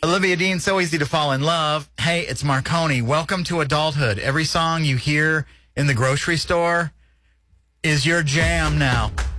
Olivia Dean, so easy to fall in love. Hey, it's Marconi. Welcome to adulthood. Every song you hear in the grocery store is your jam now.